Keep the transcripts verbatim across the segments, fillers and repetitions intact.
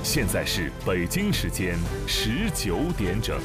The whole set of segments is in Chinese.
现在是北京时间十九点整。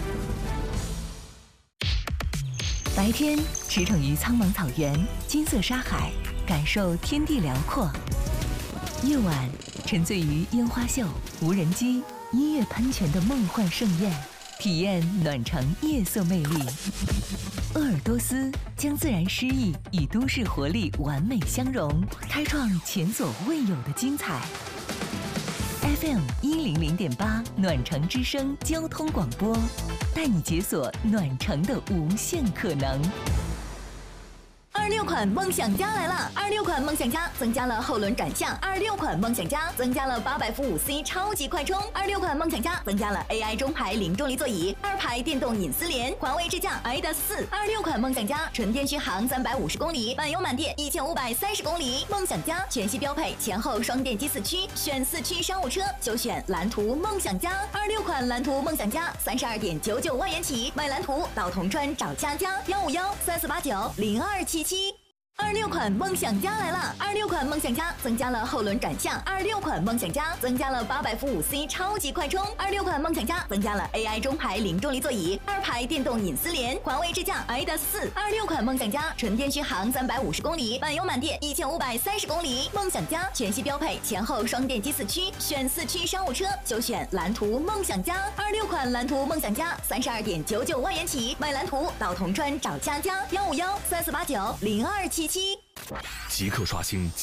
白天驰骋于苍茫草原、金色沙海，感受天地辽阔；夜晚沉醉于烟花秀、无人机、音乐喷泉的梦幻盛宴，体验暖城夜色魅力。鄂尔多斯将自然诗意与都市活力完美相融，开创前所未有的精彩。F M 一零零点八暖城之声交通广播，带你解锁暖城的无限可能。二六款梦想家来了！二六款梦想家增加了后轮转向，二六款梦想家增加了八百伏五 C 超级快充，二六款梦想家增加了 A I 中排零重力座椅，二排电动隐私联，环卫智驾 I D A S 四。二六款梦想家纯电续航三百五十公里，满油满电一千五百三十公里。梦想家全系标配前后双电机四驱，选四驱商务车就选蓝图梦想家。二六款蓝图梦想家三十二点九九万元起，买蓝图到铜川找佳佳，幺五幺三四八九零二七七。二六款梦想家来了！二六款梦想家增加了后轮转向，二六款梦想家增加了八百伏五 C 超级快充，二六款梦想家增加了 A I 中排零重力座椅，二排电动隐私联，环卫智驾 I D A S 四。二六款梦想家纯电续航三百五十公里，满油满电一千五百三十公里。梦想家全系标配前后双电机四驱，选四驱商务车就选蓝图梦想家。二六款蓝图梦想家三十二点九九万元起，买蓝图到铜川找佳佳，幺五幺三四八九零二七七。 即刻刷新